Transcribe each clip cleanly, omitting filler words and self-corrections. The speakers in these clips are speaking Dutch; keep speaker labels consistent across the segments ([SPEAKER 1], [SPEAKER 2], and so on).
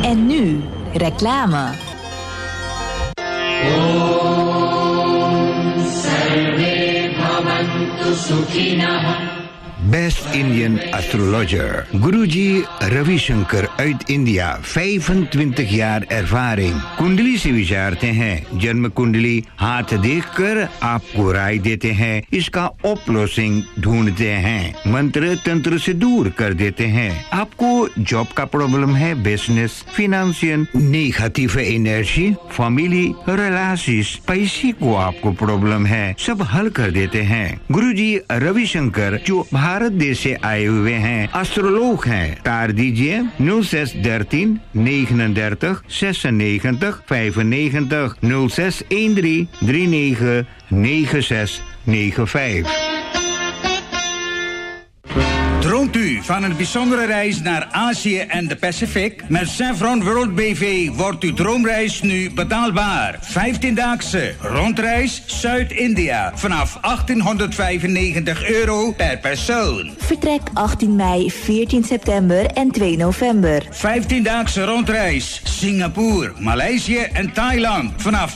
[SPEAKER 1] En nu, reclame.
[SPEAKER 2] Best Indian Astrologer. Guruji Ravi Shankar uit India. 25 jaar ervaring. कुंडली से विचारते हैं. जन्म कुंडली हाथ देखकर आपको राय देते हैं. इसका oplossing ढूंढते हैं. मंत्र तंत्र से दूर कर देते हैं. आपको जॉब का प्रॉब्लम है, business, financiën, negatieve energie, familie, relaties, पैसे को आपको प्रॉब्लम है, सब हल कर देते हैं. गुरुजी रवि शंकर जो भारत देश से आए हुए हैं, एस्ट्रोलॉग हैं. तार दीजिए 0613 39 96 95 0613 39 96 95.
[SPEAKER 3] Droomt u van een bijzondere reis naar Azië en de Pacific? Met Chevron World BV wordt uw droomreis nu betaalbaar. 15-daagse rondreis Zuid-India vanaf €1895 per persoon.
[SPEAKER 1] Vertrek 18 mei, 14 september en 2 november.
[SPEAKER 3] 15-daagse rondreis Singapore, Maleisië en Thailand vanaf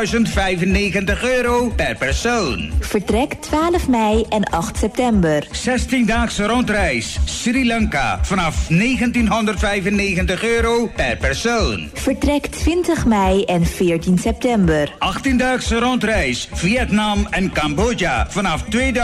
[SPEAKER 3] €2095 per persoon.
[SPEAKER 1] Vertrek 12 mei en 8 september.
[SPEAKER 3] 16-daagse rondreis Sri Lanka vanaf €1995 per persoon.
[SPEAKER 1] Vertrek 20 mei en 14 september.
[SPEAKER 3] 18-daagse rondreis Vietnam en Cambodja vanaf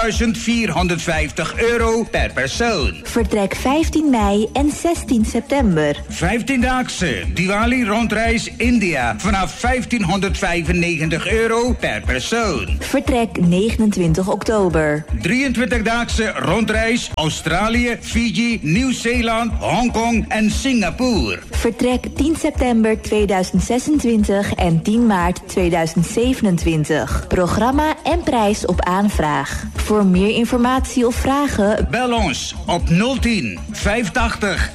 [SPEAKER 3] €2450 per persoon.
[SPEAKER 1] Vertrek 15 mei en 16 september.
[SPEAKER 3] 15-daagse Diwali rondreis India vanaf €1595 per persoon.
[SPEAKER 1] Vertrek 29 oktober.
[SPEAKER 3] 23-daagse rondreis Australië, Fiji, Nieuw-Zeeland, Hongkong en Singapore.
[SPEAKER 1] Vertrek 10 september 2026 en 10 maart 2027. Programma en prijs op aanvraag. Voor meer informatie of vragen,
[SPEAKER 3] bel ons op 010 580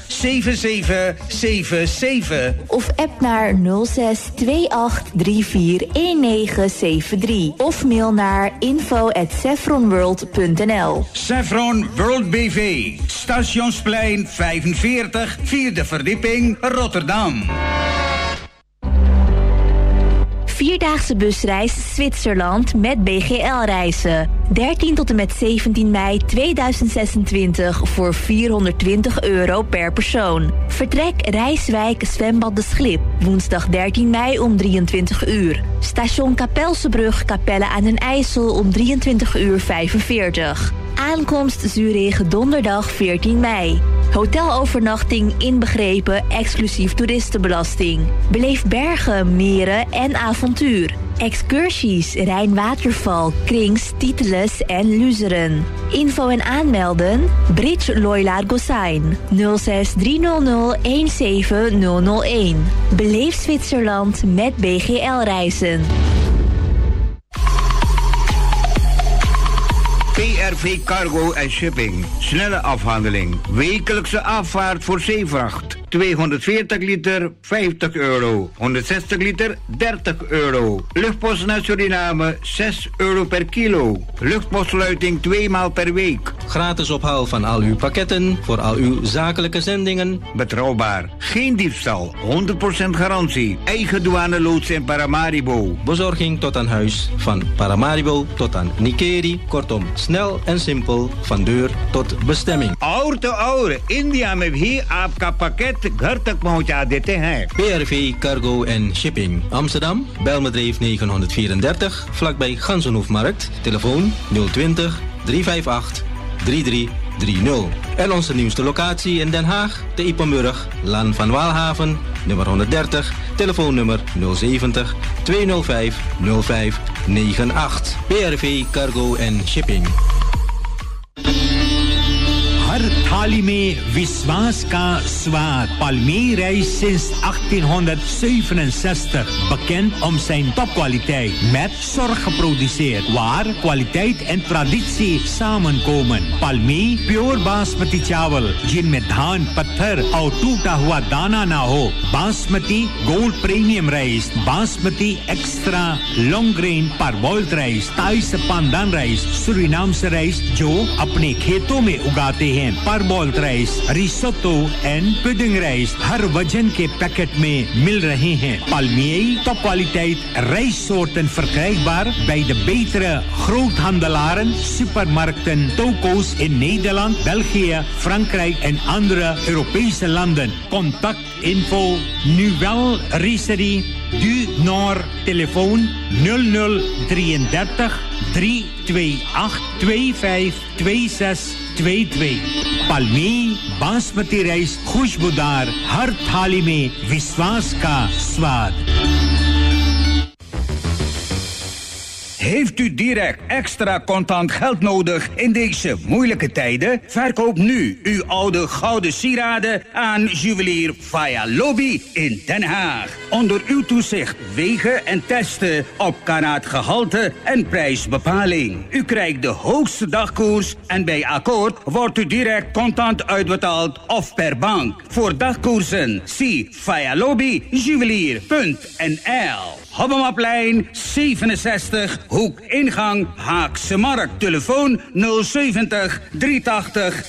[SPEAKER 3] 7777
[SPEAKER 1] of app naar 06 28 34 1973 of mail naar info@saffronworld.nl.
[SPEAKER 3] Saffron World BV, Stationsplein 45, 4e verdieping, Rotterdam.
[SPEAKER 1] Vierdaagse busreis Zwitserland met BGL Reizen. 13 tot en met 17 mei 2026 voor €420 per persoon. Vertrek Rijswijk Zwembad de Schlip. Woensdag 13 mei om 23 uur. Station Kapelsebrug Capelle aan den IJssel om 23:45. Aankomst Zurich donderdag 14 mei. Hotelovernachting inbegrepen exclusief toeristenbelasting. Beleef bergen, meren en avontuur. Excursies, Rijnwaterval, Krings, Titeles en Luzeren. Info en aanmelden, Bridge Loylaar Gossein, 06 300 17001. Beleef Zwitserland met BGL Reizen.
[SPEAKER 2] PRV Cargo en Shipping. Snelle afhandeling. Wekelijkse afvaart voor zeevracht. 240 liter, €50. 160 liter, €30. Luchtpost naar Suriname, €6 per kilo. Luchtpostsluiting 2 maal per week.
[SPEAKER 4] Gratis ophaal van al uw pakketten voor al uw zakelijke zendingen.
[SPEAKER 2] Betrouwbaar. Geen diefstal. 100% garantie. Eigen douaneloods in Paramaribo.
[SPEAKER 4] Bezorging tot aan huis. Van Paramaribo tot aan Nikeri. Kortom, snel en simpel. Van deur tot bestemming.
[SPEAKER 2] और तो और इंडिया में भी आपका पैकेट घर तक पहुंचा देते हैं.
[SPEAKER 4] PRV Cargo en Shipping. Amsterdam, Bijlmerdreef 934, vlakbij Ganzenhoefmarkt. Telefoon 020 358 3330. En onze nieuwste locatie in Den Haag, de Ypenburg, Laan van Waalhaven, nummer 130, telefoonnummer 070 205 0598. PRV Cargo en Shipping.
[SPEAKER 5] हर थाली में विश्वास का स्वाद. Palmier rijst sinds 1867. Bekend om zijn topkwaliteit. Met zorg geproduceerd. Waar kwaliteit en traditie samenkomen. Palmier Pure Basmati चावल जिनमें धान पत्थर और टूटा हुआ दाना ना हो. Basmati gold premium rice. Basmati extra long grain पारबॉइल्ड राइस. ताई से पांदान राइस. सूरीनाम से राइस जो अपने खेतों में उगाते हैं. पर bitterbaltrijst, risotto en puddingrijst हर वजन के पैकेट में मिल रहे हैं। Palmier topkwaliteit rijstsoorten verkrijgbaar bij de betere groothandelaren, supermarkten, toko's in Nederland, België, Frankrijk en andere Europese landen. Contactinfo Nuwel Ricerie du Nord, telefoon 0033 328 252622. Palmier बासमती राइस खुशबूदार हर थाली में विश्वास का स्वाद।
[SPEAKER 3] Heeft u direct extra contant geld nodig in deze moeilijke tijden? Verkoop nu uw oude gouden sieraden aan juwelier Faya Lobby in Den Haag. Onder uw toezicht wegen en testen op karaatgehalte en prijsbepaling. U krijgt de hoogste dagkoers en bij akkoord wordt u direct contant uitbetaald of per bank. Voor dagkoersen zie Faya Lobby juwelier.nl. Hobbemaplijn 67, hoek ingang Haagse Markt. Telefoon 070 380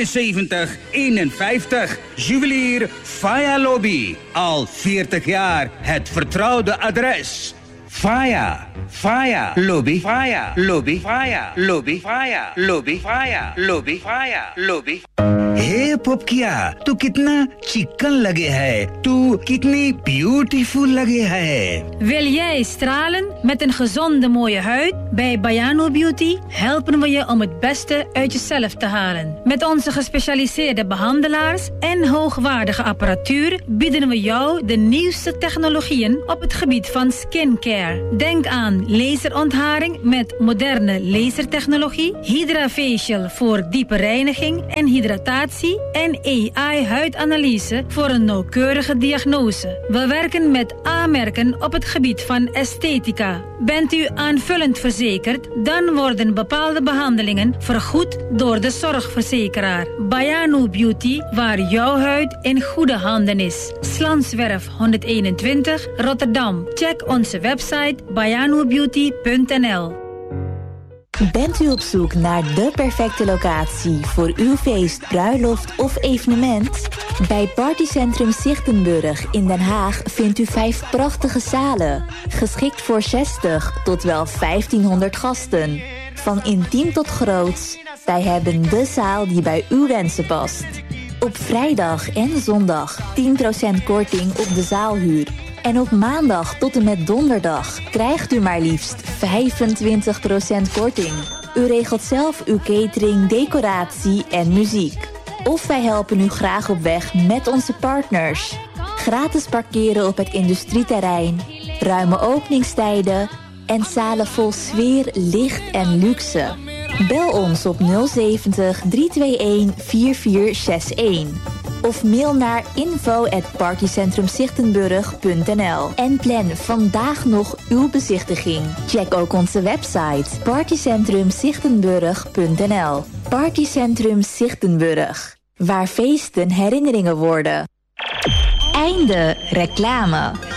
[SPEAKER 3] 73 51. Juwelier Faya Lobby. Al 40 jaar het vertrouwde adres. Faya Lobby, Faya Lobby, Faya Lobby, Faya Lobby, Faya Lobby, Faya Lobby. हे पोपकिया, तू कितना चिकन लगे है, तू कितनी ब्यूटीफुल लगे है.
[SPEAKER 6] Wil jij stralen met een gezonde mooie huid? Bij Bayano Beauty helpen we je om het beste uit jezelf te halen. Met onze gespecialiseerde behandelaars en hoogwaardige apparatuur bieden we jou de nieuwste technologieën op het gebied van skincare. Denk aan laserontharing met moderne lasertechnologie, Hydrafacial voor diepe reiniging en hydratatie en AI-huidanalyse voor een nauwkeurige diagnose. We werken met A-merken op het gebied van esthetica. Bent u aanvullend verzekerd, dan worden bepaalde behandelingen vergoed door de zorgverzekeraar. Bayano Beauty, waar jouw huid in goede handen is. Slanswerf 121, Rotterdam. Check onze website bayanobeauty.nl.
[SPEAKER 1] Bent u op zoek naar de perfecte locatie voor uw feest, bruiloft of evenement? Bij Partycentrum Zichtenburg in Den Haag vindt u 5 prachtige zalen. Geschikt voor 60 tot wel 1500 gasten. Van intiem tot groots, wij hebben de zaal die bij uw wensen past. Op vrijdag en zondag 10% korting op de zaalhuur. En op maandag tot en met donderdag krijgt u maar liefst 25% korting. U regelt zelf uw catering, decoratie en muziek. Of wij helpen u graag op weg met onze partners. Gratis parkeren op het industrieterrein, ruime openingstijden en zalen vol sfeer, licht en luxe. Bel ons op 070 321 4461. Of mail naar info@partycentrumzichtenburg.nl en plan vandaag nog uw bezichtiging. Check ook onze website partycentrumzichtenburg.nl. Partycentrum Zichtenburg, waar feesten herinneringen worden. Einde reclame.